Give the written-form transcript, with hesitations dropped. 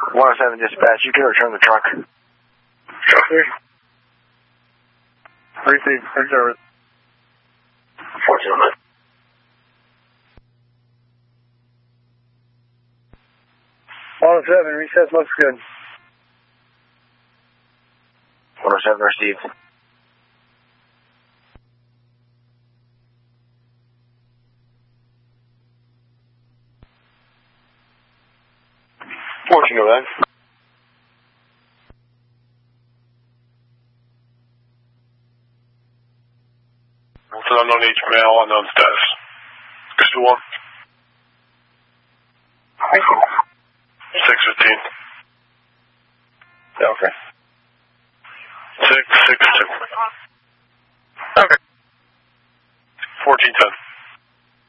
107 dispatch, you can return the truck. Copy. Receive, service. 1409. 107, recess looks good. 107 received. Fortune of that. It's an unknown age male, unknown status. Crystal 1. 615. Yeah, okay. 662. Okay. 1410.